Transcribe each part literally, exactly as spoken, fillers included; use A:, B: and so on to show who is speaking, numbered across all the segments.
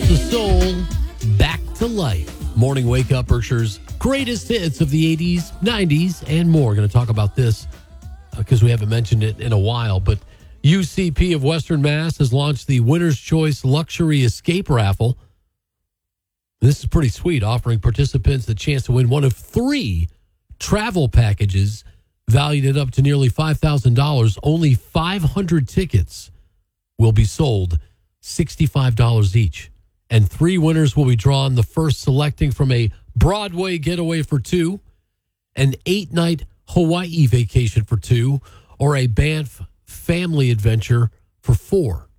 A: the soul back to life. Morning Wake Up, Berkshire's greatest hits of the eighties, nineties, and more. Going to talk about this because uh, we haven't mentioned it in a while, but U C P of Western Mass has launched the Winner's Choice Luxury Escape Raffle. This is pretty sweet, offering participants the chance to win one of three travel packages valued at up to nearly five thousand dollars. Only five hundred tickets will be sold, sixty-five dollars each. And three winners will be drawn, the first selecting from a Broadway getaway for two, an eight-night Hawaii vacation for two, or a Banff family adventure for four.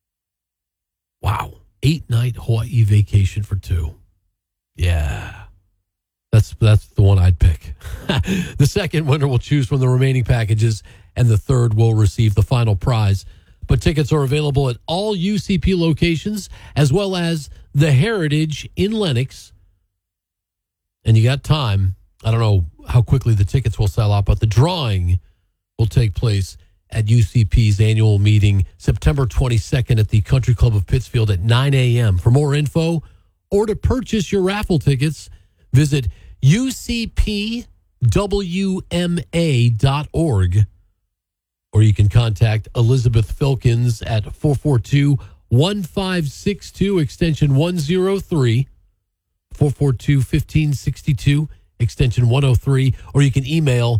A: Wow. Eight-night Hawaii vacation for two. Yeah. That's that's the one I'd pick. The second winner will choose from the remaining packages, and the third will receive the final prize. But tickets are available at all U C P locations, as well as the Heritage in Lenox. And you got time. I don't know how quickly the tickets will sell out, but the drawing will take place at U C P's annual meeting September twenty-second at the Country Club of Pittsfield at nine a.m. For more info or to purchase your raffle tickets, visit U C P W M A dot org, or you can contact Elizabeth Filkins at four four two, one five six two, extension one oh three, four four two, one five six two, extension one oh three, or you can email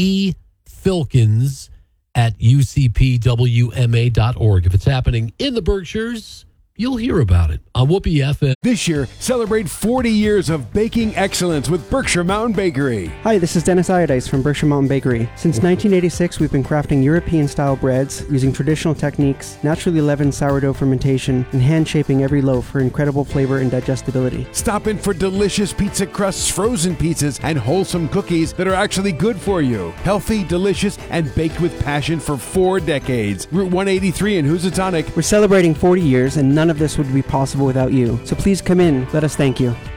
A: efilkins at U C P W M A dot org. If it's happening in the Berkshires, you'll hear about it on Whoopee F M.
B: This year, celebrate forty years of baking excellence with Berkshire Mountain Bakery.
C: Hi, this is Dennis Iodice from Berkshire Mountain Bakery. Since nineteen eighty-six, we've been crafting European-style breads using traditional techniques, naturally leavened sourdough fermentation, and hand-shaping every loaf for incredible flavor and digestibility.
B: Stop in for delicious pizza crusts, frozen pizzas, and wholesome cookies that are actually good for you. Healthy, delicious, and baked with passion for four decades. Route one eighty-three in Housatonic.
C: We're celebrating forty years, and none of this would be possible without you. So please come in. Let us thank you.